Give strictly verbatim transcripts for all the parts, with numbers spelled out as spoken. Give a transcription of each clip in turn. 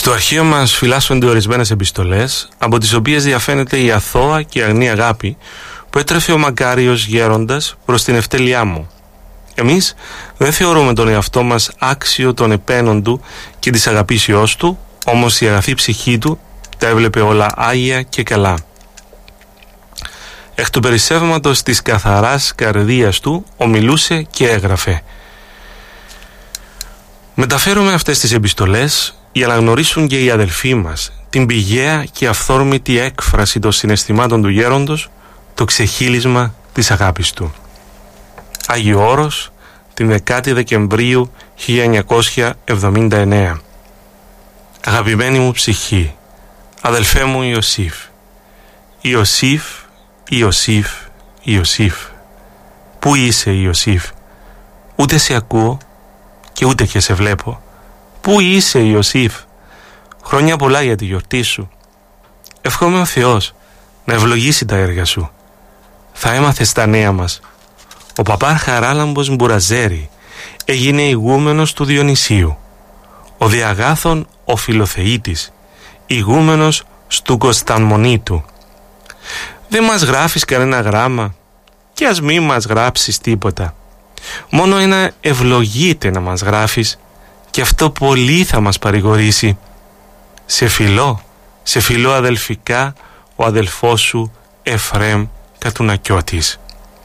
Στο αρχείο μας φυλάσσονται ορισμένες επιστολές, από τις οποίες διαφαίνεται η αθώα και αγνή αγάπη που έτρεφε ο μακάριος γέροντας προς την ευτέλειά μου. Εμείς δεν θεωρούμε τον εαυτό μας άξιο των επένων του και της αγαπήσεώς του, όμως η αγαθή ψυχή του τα έβλεπε όλα άγια και καλά. Εκ του περισσεύματος της καθαράς καρδίας του ομιλούσε και έγραφε. Μεταφέρουμε αυτές τις επιστολές για να γνωρίσουν και οι αδελφοί μας την πηγαία και αυθόρμητη έκφραση των συναισθημάτων του γέροντος, το ξεχύλισμα της αγάπης του. Άγιο Όρος, την δεκάτη Δεκεμβρίου χίλια εννιακόσια εβδομήντα εννέα. Αγαπημένη μου ψυχή, αδελφέ μου Ιωσήφ, Ιωσήφ, Ιωσήφ, Ιωσήφ. Πού είσαι Ιωσήφ? Ούτε σε ακούω και ούτε και σε βλέπω. Πού είσαι Ιωσήφ? Χρόνια πολλά για τη γιορτή σου. Ευχόμαι ο Θεός να ευλογήσει τα έργα σου. Θα έμαθες τα νέα μας. Ο παπά Χαράλαμπος Μπουραζέρη έγινε ηγούμενος του Διονυσίου. Ο Διαγάθων ο Φιλοθεήτης, ηγούμενος στου Κωνσταντμονίτου. Δεν μας γράφεις κανένα γράμμα και ας μη μας γράψεις τίποτα. Μόνο ένα ευλογείται να μας γράφεις και αυτό πολύ θα μας παρηγορήσει. Σε φιλώ, σε φιλώ αδελφικά ο αδελφός σου Εφραίμ Κατουνακιώτης.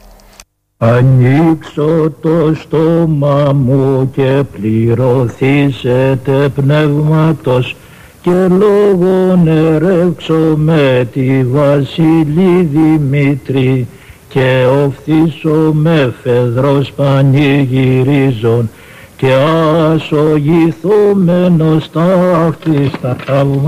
Ανοίξω το στόμα μου και πληρωθήσετε πνεύματος και λόγον ερέξω με τη Βασιλή Δημήτρη και οφθήσω με φεδρός πανηγυρίζων και ασογηθούμενος ταύτης τα θαύματα.